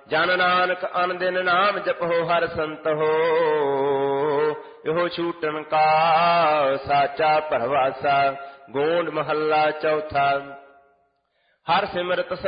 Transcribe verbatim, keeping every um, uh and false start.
ਜਨ ਨਾਨਕ ਅਨ ਦਿਨ ਨਾਮ ਜਪੋ ਹਰ ਸੰਤ ਹੋ। ਇਹੋ ਛੂਟਣ ਕਾ ਸਾਚਾ ਭਰਵਾਸਾ। ਗੋਂਡ ਮਹੱਲਾ ਚੌਥਾ। ਹਰ ਸਿਮਰਤ